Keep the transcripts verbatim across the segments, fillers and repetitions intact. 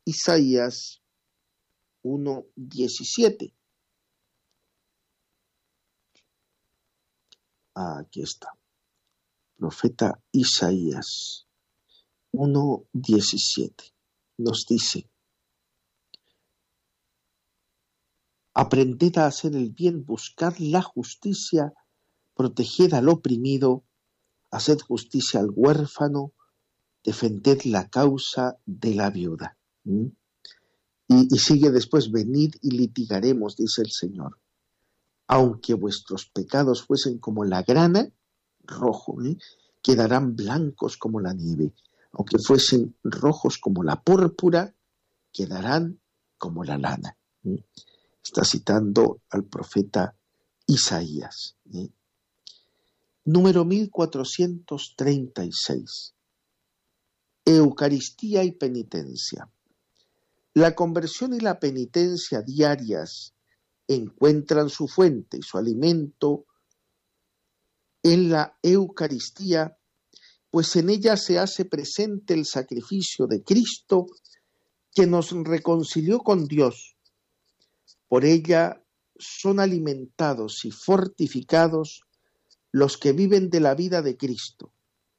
Isaías uno diecisiete. Ah, aquí está. Profeta Isaías uno diecisiete. Nos dice: aprended a hacer el bien, buscad la justicia, proteged al oprimido, haced justicia al huérfano, defended la causa de la viuda. ¿Mm? Y, y sigue después: venid y litigaremos, dice el Señor. Aunque vuestros pecados fuesen como la grana, rojo, ¿eh? quedarán blancos como la nieve. Aunque fuesen rojos como la púrpura, quedarán como la lana. ¿eh? Está citando al profeta Isaías. ¿eh? Número mil cuatrocientos treinta y seis. Eucaristía y penitencia. La conversión y la penitencia diarias encuentran su fuente y su alimento en la Eucaristía, pues en ella se hace presente el sacrificio de Cristo que nos reconcilió con Dios. Por ella son alimentados y fortificados los que viven de la vida de Cristo.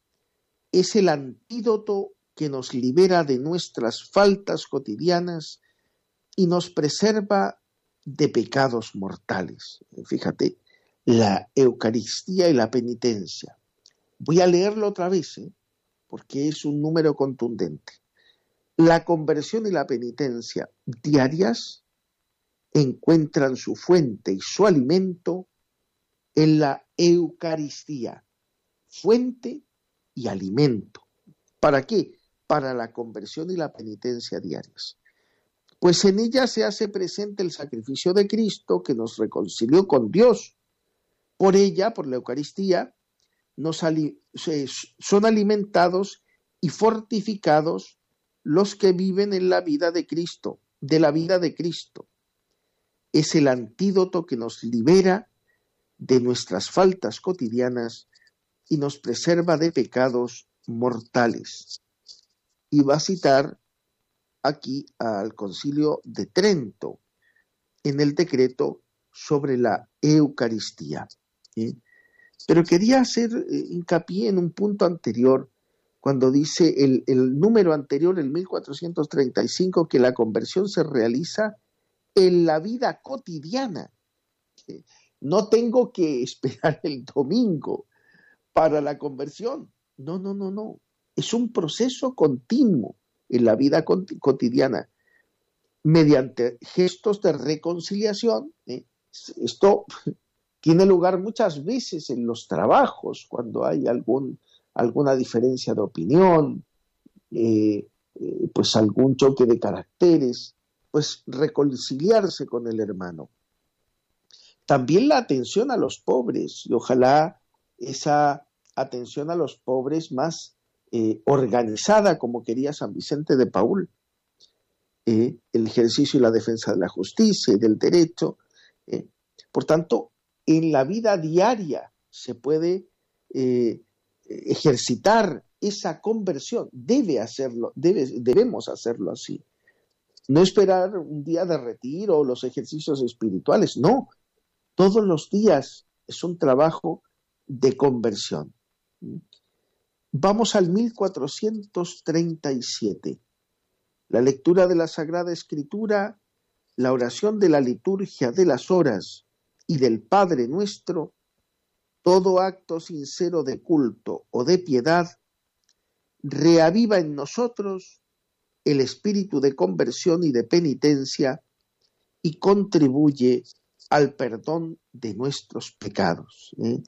Es el antídoto que nos libera de nuestras faltas cotidianas y nos preserva de pecados mortales. Fíjate, la Eucaristía y la penitencia. Voy a leerlo otra vez, ¿eh? porque es un número contundente. La conversión y la penitencia diarias encuentran su fuente y su alimento en la Eucaristía. Fuente y alimento. ¿Para qué? Para la conversión y la penitencia diarias. Pues en ella se hace presente el sacrificio de Cristo que nos reconcilió con Dios. Por ella, por la Eucaristía, nos ali- son alimentados y fortificados los que viven en la vida de Cristo, de la vida de Cristo. Es el antídoto que nos libera de nuestras faltas cotidianas y nos preserva de pecados mortales. Y va a citar aquí al Concilio de Trento en el decreto sobre la Eucaristía. ¿eh? Pero quería hacer eh, hincapié en un punto anterior, cuando dice el, el número anterior, el mil cuatrocientos treinta y cinco, que la conversión se realiza en la vida cotidiana. ¿eh? No tengo que esperar el domingo para la conversión. No, no, no, no. Es un proceso continuo en la vida cotidiana, mediante gestos de reconciliación. ¿eh? Esto tiene lugar muchas veces en los trabajos, cuando hay algún, alguna diferencia de opinión, eh, eh, pues algún choque de caracteres, pues reconciliarse con el hermano. También la atención a los pobres, y ojalá esa atención a los pobres más eh, organizada, como quería San Vicente de Paúl. Eh, el ejercicio y la defensa de la justicia y del derecho. Eh. Por tanto, en la vida diaria se puede eh, ejercitar esa conversión. Debe hacerlo, debe, debemos hacerlo así. No esperar un día de retiro o los ejercicios espirituales, no. Todos los días es un trabajo de conversión. Vamos al mil cuatrocientos treinta y siete. La lectura de la Sagrada Escritura, la oración de la liturgia de las horas y del Padre Nuestro, todo acto sincero de culto o de piedad, reaviva en nosotros el espíritu de conversión y de penitencia y contribuye al perdón de nuestros pecados. ¿eh?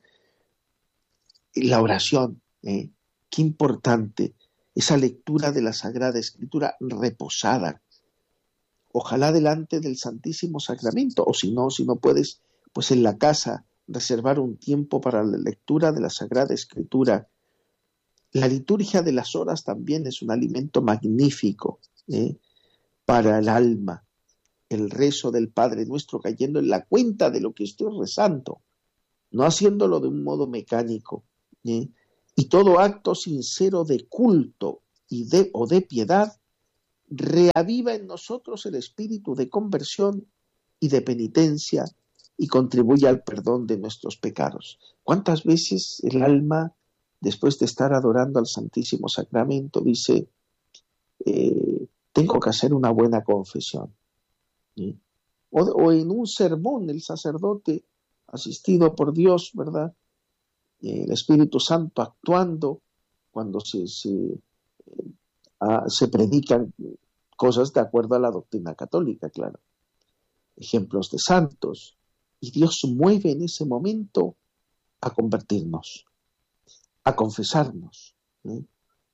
La oración, ¿eh? qué importante, esa lectura de la Sagrada Escritura reposada, ojalá delante del Santísimo Sacramento, o si no, si no puedes, pues en la casa reservar un tiempo para la lectura de la Sagrada Escritura. La liturgia de las horas también es un alimento magnífico ¿eh? para el alma. El rezo del Padre Nuestro cayendo en la cuenta de lo que estoy rezando, no haciéndolo de un modo mecánico. ¿eh? Y todo acto sincero de culto y de, o de piedad reaviva en nosotros el espíritu de conversión y de penitencia y contribuye al perdón de nuestros pecados. ¿Cuántas veces el alma, después de estar adorando al Santísimo Sacramento, dice, eh, tengo que hacer una buena confesión? ¿Sí? O, o en un sermón, el sacerdote, asistido por Dios, ¿verdad? El Espíritu Santo actuando cuando se, se, eh, ah, se predican cosas de acuerdo a la doctrina católica, claro. Ejemplos de santos. Y Dios mueve en ese momento a convertirnos, a confesarnos. ¿eh?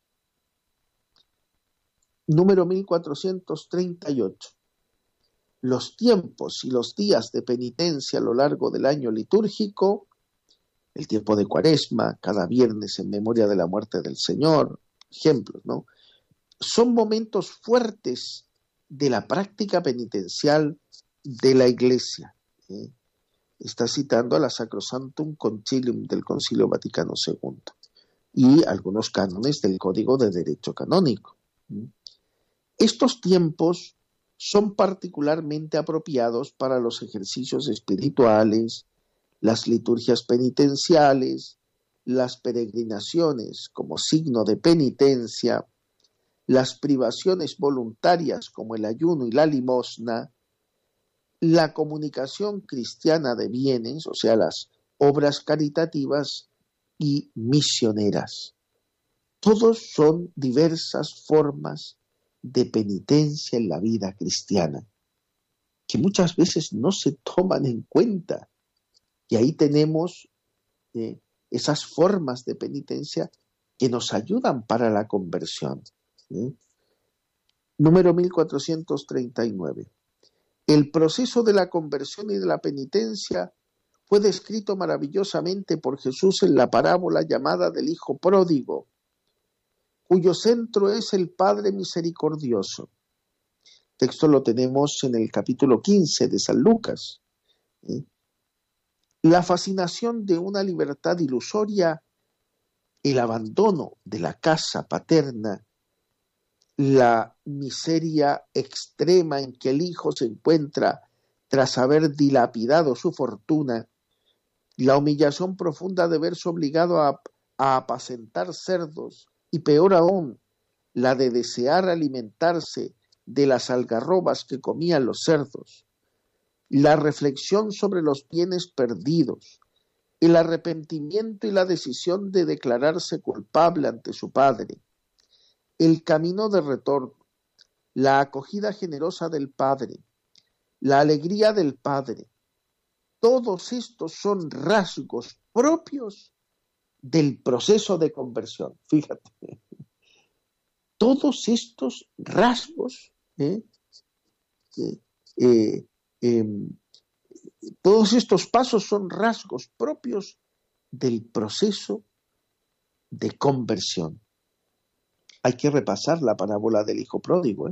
Número mil cuatrocientos treinta y ocho. Los tiempos y los días de penitencia a lo largo del año litúrgico, el tiempo de Cuaresma, cada viernes en memoria de la muerte del Señor, ejemplos, ¿no? Son momentos fuertes de la práctica penitencial de la Iglesia. ¿eh? Está citando a la Sacrosanctum Concilium del Concilio Vaticano segundo y algunos cánones del Código de Derecho Canónico. ¿eh? Estos tiempos son particularmente apropiados para los ejercicios espirituales, las liturgias penitenciales, las peregrinaciones como signo de penitencia, las privaciones voluntarias como el ayuno y la limosna, la comunicación cristiana de bienes, o sea, las obras caritativas y misioneras. Todos son diversas formas de penitencia en la vida cristiana, que muchas veces no se toman en cuenta. Y ahí tenemos eh, esas formas de penitencia que nos ayudan para la conversión. ¿eh? Número mil cuatrocientos treinta y nueve. El proceso de la conversión y de la penitencia fue descrito maravillosamente por Jesús en la parábola llamada del Hijo Pródigo, cuyo centro es el Padre Misericordioso. El texto lo tenemos en el capítulo quince de San Lucas. ¿eh? La fascinación de una libertad ilusoria, el abandono de la casa paterna, la miseria extrema en que el hijo se encuentra tras haber dilapidado su fortuna, la humillación profunda de verse obligado a, a apacentar cerdos y peor aún, la de desear alimentarse de las algarrobas que comían los cerdos, la reflexión sobre los bienes perdidos, el arrepentimiento y la decisión de declararse culpable ante su padre, el camino de retorno, la acogida generosa del Padre, la alegría del Padre, todos estos son rasgos propios del proceso de conversión. Fíjate, todos estos rasgos, ¿eh? Eh, eh, eh, todos estos pasos son rasgos propios del proceso de conversión. Hay que repasar la parábola del hijo pródigo. ¿eh?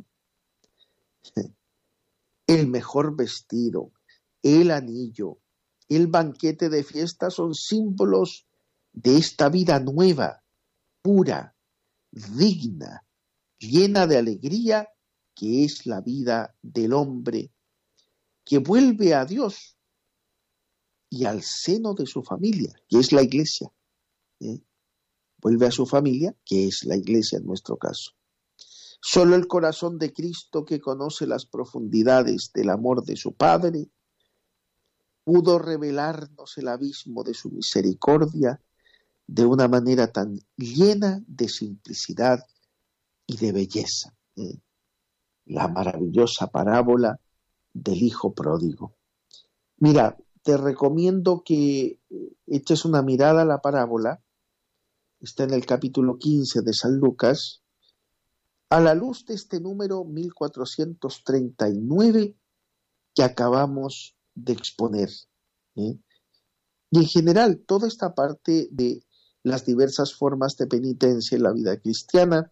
El mejor vestido, el anillo, el banquete de fiesta son símbolos de esta vida nueva, pura, digna, llena de alegría, que es la vida del hombre que vuelve a Dios y al seno de su familia, que es la Iglesia. ¿eh? Vuelve a su familia, que es la Iglesia en nuestro caso. Solo el corazón de Cristo, que conoce las profundidades del amor de su Padre, pudo revelarnos el abismo de su misericordia de una manera tan llena de simplicidad y de belleza. ¿eh? La maravillosa parábola del hijo pródigo. Mira, te recomiendo que eches una mirada a la parábola. Está en el capítulo quince de San Lucas, a la luz de este número mil cuatrocientos treinta y nueve que acabamos de exponer. ¿eh? Y en general, toda esta parte de las diversas formas de penitencia en la vida cristiana,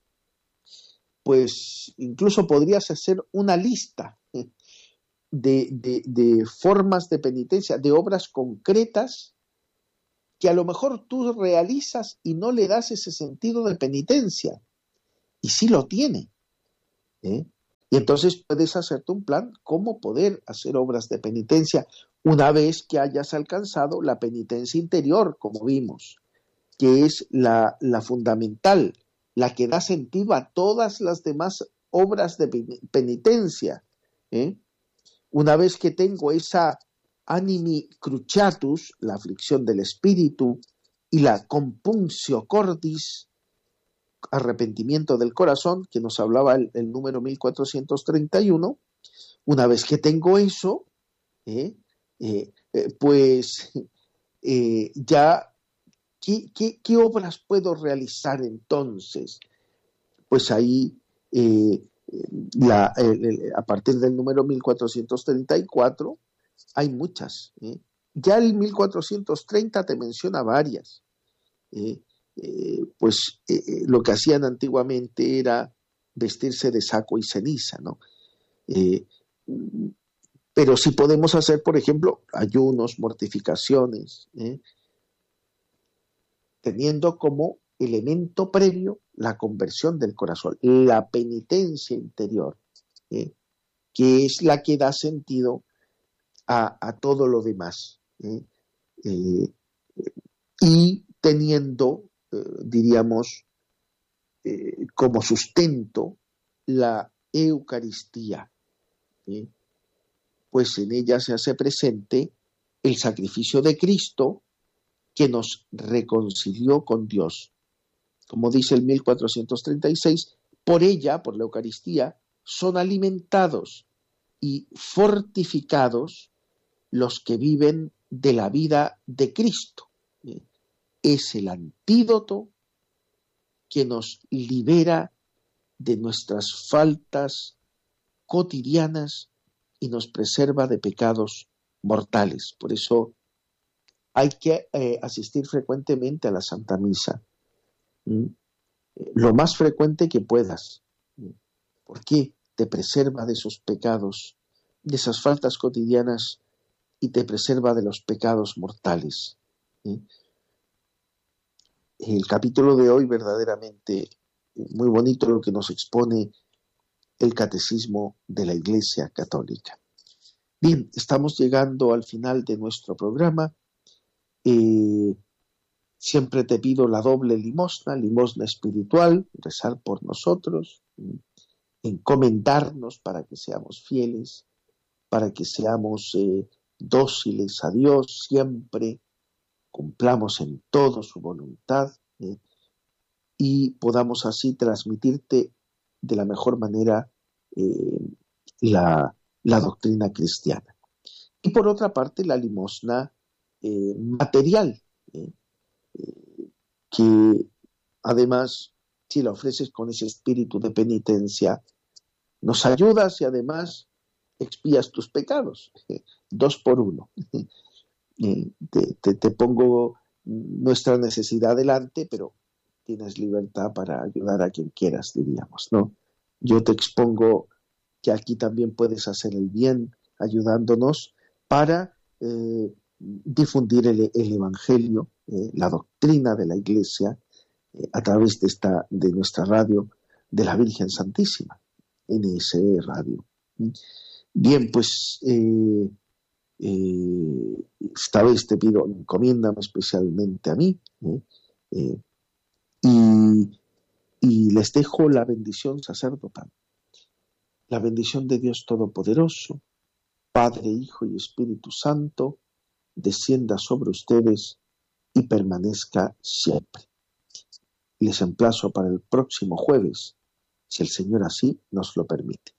pues incluso podrías hacer una lista ¿eh? de, de, de formas de penitencia, de obras concretas que a lo mejor tú realizas y no le das ese sentido de penitencia, y sí lo tiene. ¿eh? Y entonces puedes hacerte un plan cómo poder hacer obras de penitencia una vez que hayas alcanzado la penitencia interior, como vimos, que es la, la fundamental, la que da sentido a todas las demás obras de penitencia. ¿eh? Una vez que tengo esa animi cruciatus, la aflicción del espíritu, y la compunctio cordis, arrepentimiento del corazón, que nos hablaba el, el número mil cuatrocientos treinta y uno, una vez que tengo eso, eh, eh, eh, pues eh, ya, ¿qué, qué, ¿qué obras puedo realizar entonces? Pues ahí, eh, la, eh, a partir del número mil cuatrocientos treinta y cuatro, hay muchas. ¿eh? Ya el mil cuatrocientos treinta te menciona varias. Eh, eh, pues eh, lo que hacían antiguamente era vestirse de saco y ceniza, ¿no? Eh, pero sí podemos hacer, por ejemplo, ayunos, mortificaciones, ¿eh? teniendo como elemento previo la conversión del corazón, la penitencia interior, ¿eh? que es la que da sentido a, a todo lo demás. ¿eh? Eh, y teniendo, eh, diríamos, eh, como sustento la Eucaristía, ¿eh? pues en ella se hace presente el sacrificio de Cristo que nos reconcilió con Dios. Como dice el mil cuatrocientos treinta y seis, por ella, por la Eucaristía, son alimentados y fortificados los que viven de la vida de Cristo. ¿eh? Es el antídoto que nos libera de nuestras faltas cotidianas y nos preserva de pecados mortales. Por eso hay que eh, asistir frecuentemente a la Santa Misa. ¿Mm? Lo más frecuente que puedas. ¿Mm? Porque te preserva de esos pecados, de esas faltas cotidianas y te preserva de los pecados mortales. ¿Mm? El capítulo de hoy verdaderamente muy bonito lo que nos expone el Catecismo de la Iglesia Católica. Bien, estamos llegando al final de nuestro programa. Eh, siempre te pido la doble limosna, limosna espiritual, rezar por nosotros, encomendarnos para que seamos fieles, para que seamos eh, dóciles a Dios siempre, cumplamos en todo su voluntad eh, y podamos así transmitirte de la mejor manera eh, la, la doctrina cristiana. Y por otra parte, la limosna eh, material, eh, eh, que además, si la ofreces con ese espíritu de penitencia, nos ayudas y además expías tus pecados. Eh, dos por uno. Eh, te, te, te pongo nuestra necesidad delante, pero tienes libertad para ayudar a quien quieras, diríamos, ¿no? Yo te expongo que aquí también puedes hacer el bien ayudándonos para eh, difundir el, el Evangelio, eh, la doctrina de la Iglesia, eh, a través de, esta, de nuestra radio de la Virgen Santísima, N S E Radio. Bien, pues eh, eh, esta vez te pido, encomiéndame especialmente a mí, eh, eh, y, y les dejo la bendición sacerdotal. La bendición de Dios Todopoderoso, Padre, Hijo y Espíritu Santo, descienda sobre ustedes y permanezca siempre. Les emplazo para el próximo jueves, si el Señor así nos lo permite.